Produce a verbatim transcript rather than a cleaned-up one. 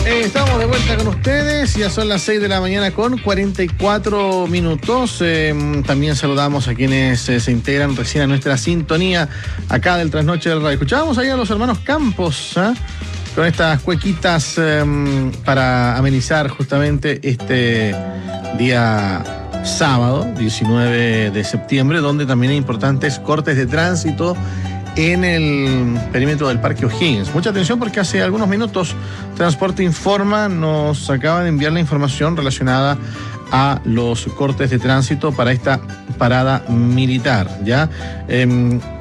Eh, estamos de vuelta con ustedes, ya son las seis de la mañana con cuarenta y cuatro minutos. Eh, también saludamos a quienes eh, se integran recién a nuestra sintonía acá del Trasnoche del Radio. Escuchábamos ahí a los hermanos Campos, ¿eh? Con estas cuequitas eh, para amenizar justamente este día sábado, diecinueve de septiembre, donde también hay importantes cortes de tránsito en el perímetro del Parque O'Higgins. Mucha atención porque hace algunos minutos Transporte Informa nos acaba de enviar la información relacionada a los cortes de tránsito para esta parada militar, ¿ya? Eh,